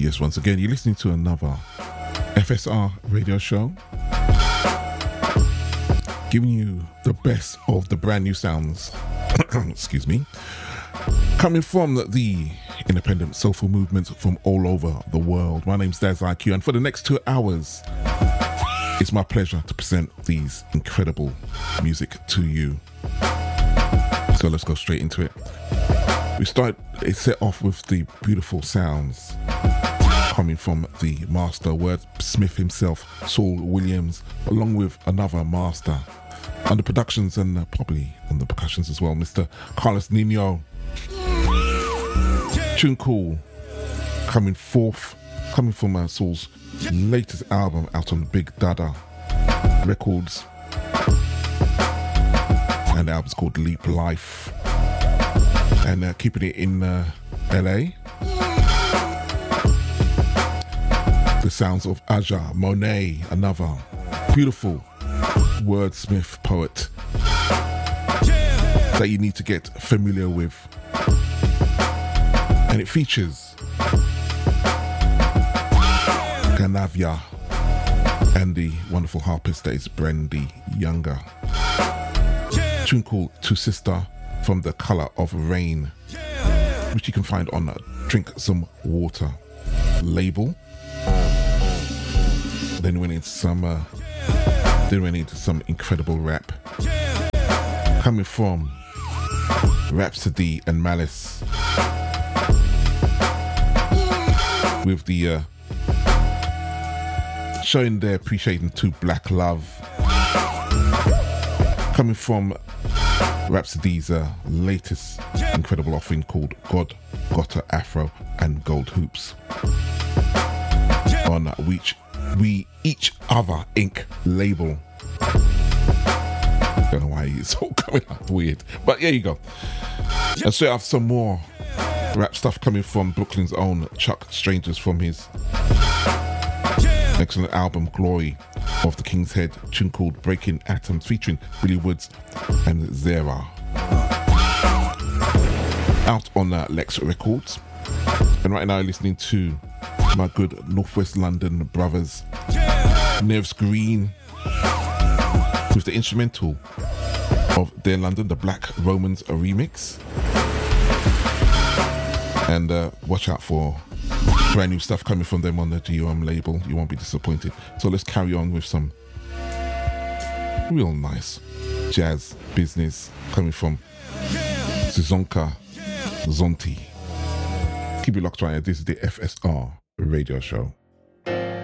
Yes, once again, you're listening to another FSR radio show, giving you the best of the brand new sounds, excuse me, coming from the independent soulful movement from all over the world. My name's Daz IQ, and for the next 2 hours, it's my pleasure to present these incredible music to you. So let's go straight into it. It set off with the beautiful sounds coming from the master wordsmith himself, Saul Williams, along with another master on the productions and probably on the percussions as well, Mr. Carlos Nino. Tune Cool, coming from Saul's latest album out on Big Dada Records, and the album's called Leap Life, and keeping it in LA, the sounds of Aja Monet, another beautiful wordsmith poet that you need to get familiar with, and it features Ganavia and the wonderful harpist that is Brandy Younger. Tune called To Sister from The Color of Rain, which you can find on Drink Some Water label. Then went into some incredible rap coming from Rhapsody and Malice, with the showing their appreciation to Black Love, coming from Rhapsody's latest incredible offering called God Gotta Afro and Gold Hoops on which We Each Other Inc. label. Don't know why it's all coming out weird, but here you go. And so I have some more rap stuff coming from Brooklyn's own Chuck Strangers from his excellent album Glory of the King's Head, tune called Breaking Atoms featuring Billy Woods and Zera, out on Lex Records. And right now you're listening to my good Northwest London brothers Nerves Green with the instrumental of Their London, the Black Romans remix. And watch out for brand new stuff coming from them on the GOM label. You won't be disappointed. So let's carry on with some real nice jazz business coming from Sizonka Zonti. Keep it locked right here. This is the FSR radio show.